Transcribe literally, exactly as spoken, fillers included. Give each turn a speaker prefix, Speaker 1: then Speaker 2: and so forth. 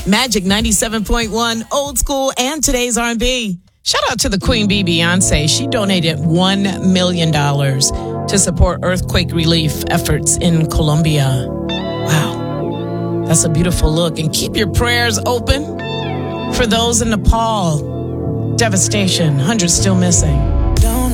Speaker 1: Magic ninety-seven point one, old school and today's R and B. Shout out to the Queen Bee, Beyonce. She donated one million dollars to support earthquake relief efforts in Colombia. Wow. That's a beautiful look. And keep your prayers open for those in Nepal. Devastation, hundreds still missing.